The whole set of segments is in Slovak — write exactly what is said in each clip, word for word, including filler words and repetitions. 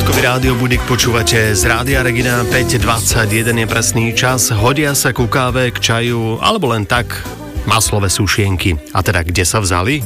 Pondelkový rádio budík počúvate z Rádia Regina. Päť dvadsaťjeden je presný čas. Hodia sa ku káve, k čaju alebo len tak maslové sušienky. A teda kde sa vzali?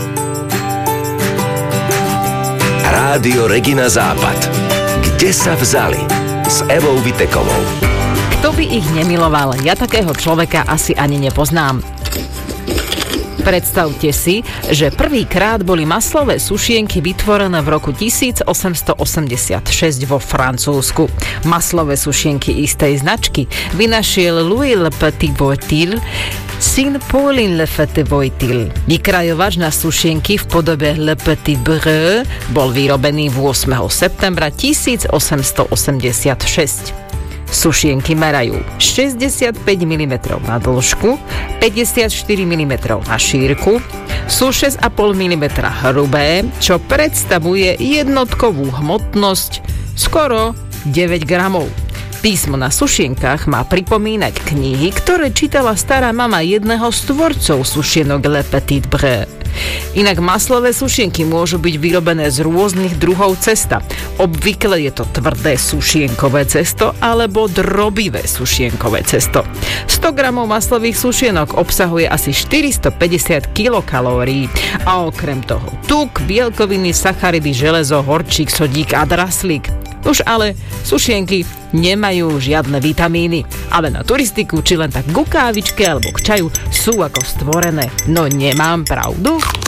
Rádio Regina Západ. Kde sa vzali? S Evou Vitekovou. Kto by ich nemiloval? Ja takého človeka asi ani nepoznám. Predstavte si, že prvýkrát boli maslové sušienky vytvorené v roku tisícosemstoosemdesiatšesť vo Francúzsku. Maslové sušienky istej značky vynašiel Louis Le Petit Voitil, syn Pauline Le Petit Voitil. Vykrajovač na sušienky v podobe Le Petit Breu bol vyrobený ôsmeho septembra tisícosemstoosemdesiatšesť. Sušienky merajú šesťdesiatpäť milimetrov na dĺžku, päťdesiatštyri milimetrov na šírku, sú šesť a pol milimetra hrubé, čo predstavuje jednotkovú hmotnosť skoro deväť gramov. Písmo na sušienkach má pripomínať knihy, ktoré čítala stará mama jedného z tvorcov sušienok Le Petit Breu. Inak maslové sušienky môžu byť vyrobené z rôznych druhov cesta. Obvykle je to tvrdé sušienkové cesto alebo drobivé sušienkové cesto. sto gramov maslových sušienok obsahuje asi štyristopäťdesiat kilokalórií a okrem toho tuk, bielkoviny, sacharidy, železo, horčík, sodík a draslík. Už ale sušienky nemajú žiadne vitamíny, ale na turistiku či len tak ku kávičke alebo k čaju sú ako stvorené. No nemám pravdu?